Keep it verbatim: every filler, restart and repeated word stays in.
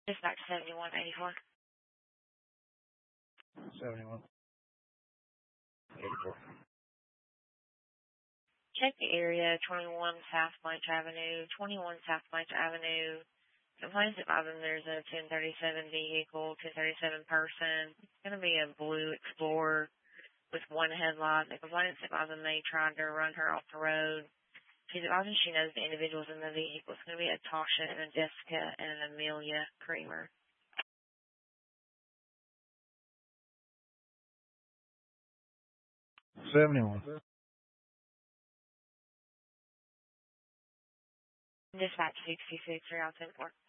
Dispatch seventy-one eighty-four. seventy-one eighty-four. Check the area, twenty-one South Blanche Avenue, twenty-one South Blanche Avenue. Complaints advising there's a ten thirty-seven vehicle, ten thirty-seven person. It's going to be a blue Explorer with one headlight. The complainant's advising they tried to run her off the road. She's advising she knows the individuals in the vehicle. It's going to be a Tasha and a Jessica and an Amelia Creamer. seventy-one. Dispatch sixty-six, three out ten four.